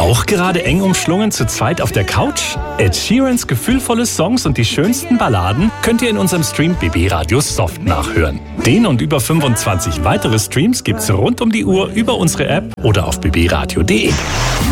Auch gerade eng umschlungen zu zweit auf der Couch? Ed Sheerans gefühlvolle Songs und die schönsten Balladen könnt ihr in unserem Stream BB Radio Soft nachhören. Den und über 25 weitere Streams gibt's rund um die Uhr über unsere App oder auf bbradio.de.